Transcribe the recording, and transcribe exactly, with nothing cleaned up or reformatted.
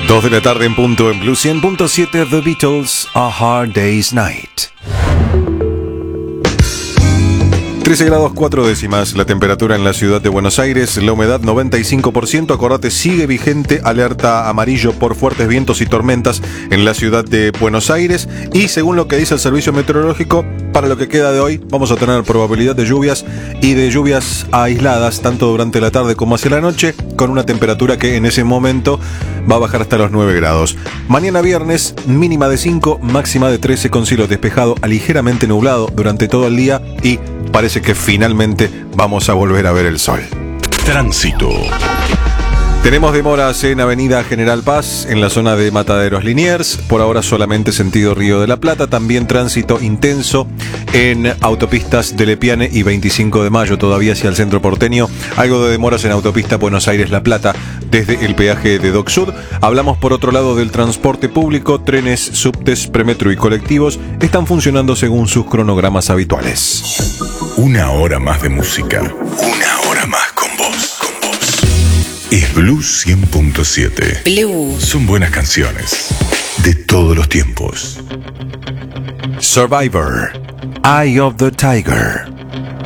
dos de la tarde en punto en Blue cien punto siete, The Beatles, A Hard Day's Night. trece grados cuatro décimas la temperatura en la ciudad de Buenos Aires, la humedad noventa y cinco por ciento. Acordate, sigue vigente alerta amarillo por fuertes vientos y tormentas en la ciudad de Buenos Aires. Y según lo que dice el servicio meteorológico, para lo que queda de hoy vamos a tener probabilidad de lluvias y de lluvias aisladas tanto durante la tarde como hacia la noche, con una temperatura que en ese momento va a bajar hasta los nueve grados. Mañana viernes, mínima de cinco, máxima de trece, con cielo despejado a ligeramente nublado durante todo el día, y parece que finalmente vamos a volver a ver el sol. Tránsito. Tenemos demoras en Avenida General Paz, en la zona de Mataderos Liniers, por ahora solamente sentido Río de la Plata. También tránsito intenso en autopistas de Lepiane y veinticinco de mayo, todavía hacia el centro porteño. Algo de demoras en autopista Buenos Aires-La Plata, desde el peaje de Dock Sud. Hablamos por otro lado del transporte público. Trenes, subtes, premetro y colectivos están funcionando según sus cronogramas habituales. Una hora más de música. Una hora más con vos. Con vos. Es Blue cien punto siete. Blue. Son buenas canciones de todos los tiempos. Survivor, Eye of the Tiger.